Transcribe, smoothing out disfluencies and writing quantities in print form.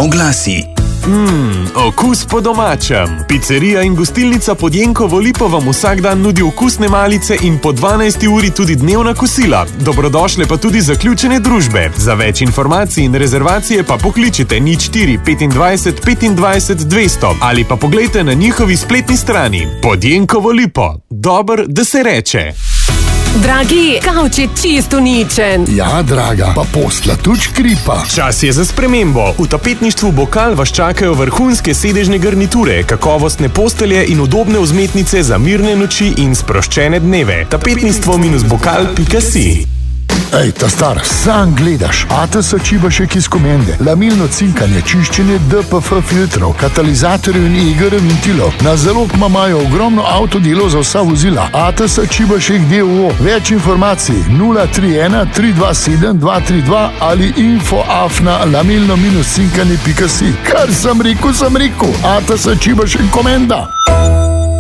Oglasi. Okus po domačem. Pizzerija in gostilnica Podjenkovo Lipo vam vsak dan nudi okusne malice in po 12 uri tudi dnevna kosila. Dobrodošle pa tudi zaključene družbe. Za več informacij in rezervacije pa pokličite 04 25 25 200 ali pa poglejte na njihovi spletni strani. Podjenkovo Lipo. Dober, da se reče. Dragi, kavč je čisto uničen. Ja, draga, pa posla tudi škripa. Čas je za spremembo. V tapetništvu Bokal vas čakajo vrhunske sedežne garniture, kakovostne postelje in udobne vzmetnice za mirne noči in sproščene dneve. Tapetnistvo-bokal.si. Ej, ta star, sam gledaš. ATS Čibašek iz Komende. Lamilno cinkanje, čiščenje DPF filtrov, katalizatorjev in IGR ventilov. Na zalog imajo ogromno avtodelov za vsa vozila. ATS Čibašek d.o.o. Več informacij 031 327 232 ali info@lamilno-cinkanje.si. Kar sem rekel. ATS Čibašek Komenda.